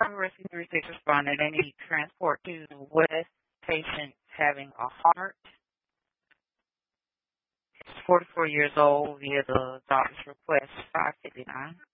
Chicago Rescue 36 responded. They need transport to West. Patient having a heart. He's 44 years old via the doctor's request, 559.